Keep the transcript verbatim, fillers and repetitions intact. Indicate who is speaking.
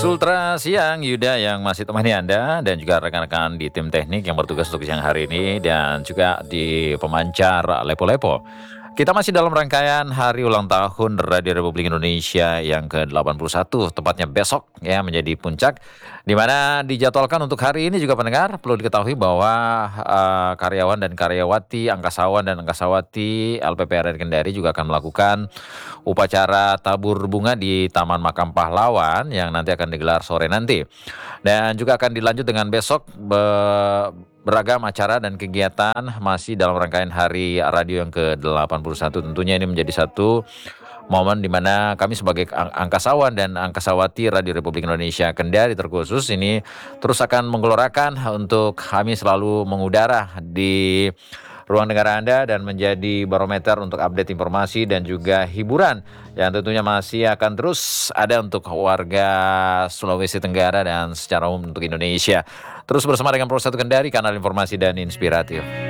Speaker 1: Sultra siang Yuda yang masih temani Anda dan juga rekan-rekan di tim teknik yang bertugas untuk siang hari ini dan juga di pemancar Lepo-Lepo. Kita masih dalam rangkaian hari ulang tahun Radio Republik Indonesia yang ke delapan puluh satu, tepatnya besok ya menjadi puncak, di mana dijadwalkan untuk hari ini juga pendengar perlu diketahui bahwa uh, karyawan dan karyawati, angkasawan dan angkasawati L P P R R Kendari juga akan melakukan upacara tabur bunga di Taman Makam Pahlawan yang nanti akan digelar sore nanti. Dan juga akan dilanjut dengan besok be- beragam acara dan kegiatan masih dalam rangkaian hari radio yang ke delapan puluh satu. Tentunya ini menjadi satu momen di mana kami sebagai ang- angkasawan dan angkasawati Radio Republik Indonesia Kendari terkhusus ini terus akan menggelorakan untuk kami selalu mengudara di ruang dengar Anda dan menjadi barometer untuk update informasi dan juga hiburan yang tentunya masih akan terus ada untuk warga Sulawesi Tenggara dan secara umum untuk Indonesia. Terus bersama dengan Pro satu Kendari, kanal informasi dan inspiratif.